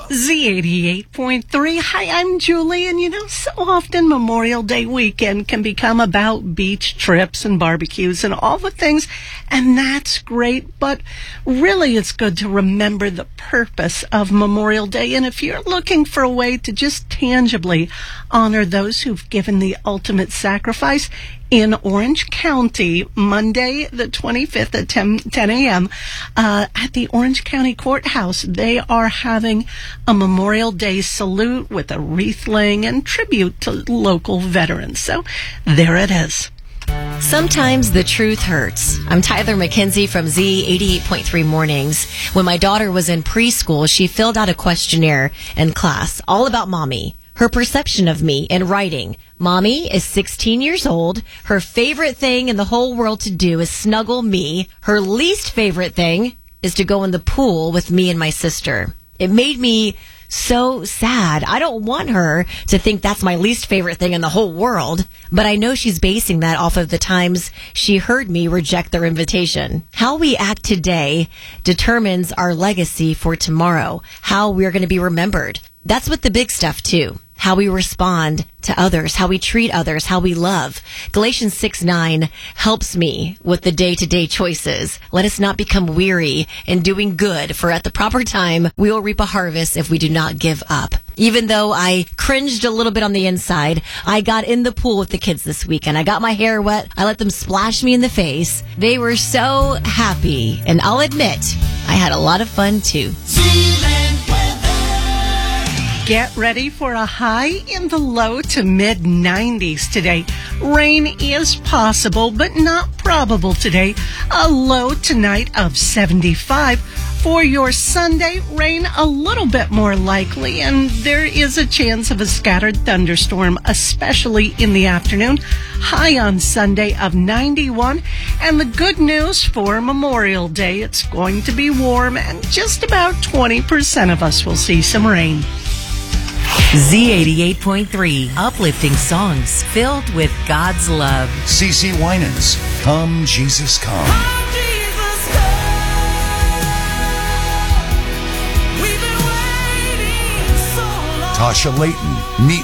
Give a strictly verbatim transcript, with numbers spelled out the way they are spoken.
Z eighty-eight point three. Hi, I'm Julie, and you know, so often Memorial Day weekend can become about beach trips and barbecues and all the things, and that's great, but really it's good to remember the purpose of Memorial Day, and if you're looking for a way to just tangibly honor those who've given the ultimate sacrifice, in Orange County, Monday the twenty-fifth at ten a.m. Uh, at the Orange County Courthouse, they are having a Memorial Day salute with a wreath laying and tribute to local veterans. So there it is. Sometimes the truth hurts. I'm Tyler McKenzie from Z eighty-eight point three Mornings. When my daughter was in preschool, she filled out a questionnaire in class all about mommy. Her perception of me in writing. Mommy is sixteen years old. Her favorite thing in the whole world to do is snuggle me. Her least favorite thing is to go in the pool with me and my sister. It made me so sad. I don't want her to think that's my least favorite thing in the whole world, but I know she's basing that off of the times she heard me reject their invitation. How we act today determines our legacy for tomorrow, how we're going to be remembered. That's with the big stuff too. How we respond to others, how we treat others, how we love. Galatians six nine helps me with the day-to-day choices. Let us not become weary in doing good, for at the proper time we will reap a harvest if we do not give up. Even though I cringed a little bit on the inside, I got in the pool with the kids this weekend. I got my hair wet. I let them splash me in the face. They were so happy, and I'll admit, I had a lot of fun too. Get ready for a high in the low to mid nineties today. Rain is possible, but not probable today. A low tonight of seventy-five. For your Sunday, rain a little bit more likely, and there is a chance of a scattered thunderstorm, especially in the afternoon. High on Sunday of ninety-one. And the good news for Memorial Day, it's going to be warm, and just about twenty percent of us will see some rain. Z eighty-eight point three, uplifting songs filled with God's love. CeCe Winans, Come Jesus Come. Come Jesus Come. We've been waiting so long. Tasha Layton, Meet